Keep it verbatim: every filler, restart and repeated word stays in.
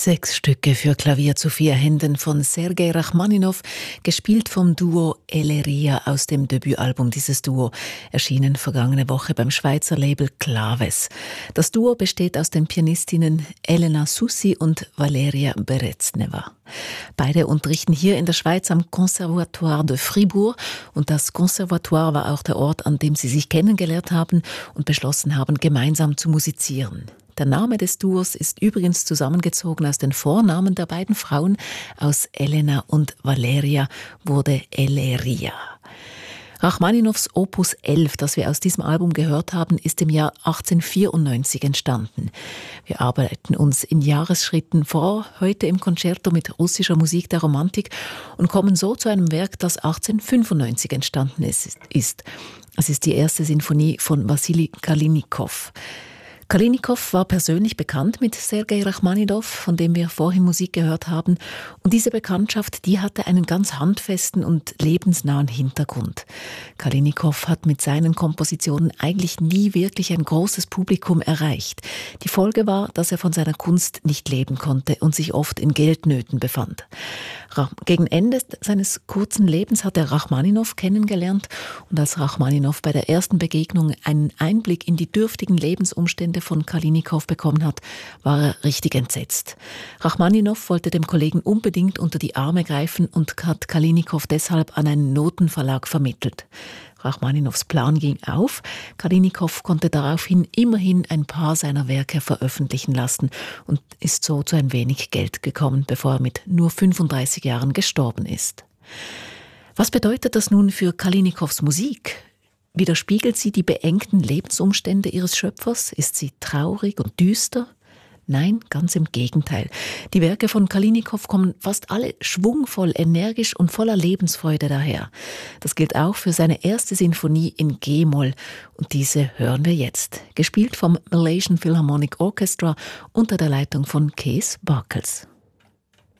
Sechs Stücke für Klavier zu vier Händen von Sergei Rachmaninow, gespielt vom Duo Elleria aus dem Debütalbum dieses Duo, erschienen vergangene Woche beim Schweizer Label Claves. Das Duo besteht aus den Pianistinnen Elena Sussi und Valeria Beretzneva. Beide unterrichten hier in der Schweiz am Conservatoire de Fribourg und das Conservatoire war auch der Ort, an dem sie sich kennengelernt haben und beschlossen haben, gemeinsam zu musizieren. Der Name des Duos ist übrigens zusammengezogen aus den Vornamen der beiden Frauen. Aus Elena und Valeria wurde Elleria. Rachmaninows Opus elf, das wir aus diesem Album gehört haben, ist im Jahr achtzehnhundertvierundneunzig entstanden. Wir arbeiten uns in Jahresschritten vor, heute im Concerto mit russischer Musik der Romantik und kommen so zu einem Werk, das achtzehnhundertfünfundneunzig entstanden ist. Es ist die erste Sinfonie von Wassili Kalynikow. Kalynikow war persönlich bekannt mit Sergei Rachmaninow, von dem wir vorhin Musik gehört haben. Und diese Bekanntschaft, die hatte einen ganz handfesten und lebensnahen Hintergrund. Kalynikow hat mit seinen Kompositionen eigentlich nie wirklich ein großes Publikum erreicht. Die Folge war, dass er von seiner Kunst nicht leben konnte und sich oft in Geldnöten befand. Gegen Ende seines kurzen Lebens hat er Rachmaninow kennengelernt und als Rachmaninow bei der ersten Begegnung einen Einblick in die dürftigen Lebensumstände von Kalynikow bekommen hat, war er richtig entsetzt. Rachmaninow wollte dem Kollegen unbedingt unter die Arme greifen und hat Kalynikow deshalb an einen Notenverlag vermittelt. Rachmaninows Plan ging auf. Kalynikow konnte daraufhin immerhin ein paar seiner Werke veröffentlichen lassen und ist so zu ein wenig Geld gekommen, bevor er mit nur fünfunddreißig Jahren gestorben ist. Was bedeutet das nun für Kalynikows Musik? Widerspiegelt sie die beengten Lebensumstände ihres Schöpfers? Ist sie traurig und düster? Nein, ganz im Gegenteil. Die Werke von Kalynikow kommen fast alle schwungvoll, energisch und voller Lebensfreude daher. Das gilt auch für seine erste Sinfonie in G-Moll. Und diese hören wir jetzt. Gespielt vom Malaysian Philharmonic Orchestra unter der Leitung von Kees Barkels.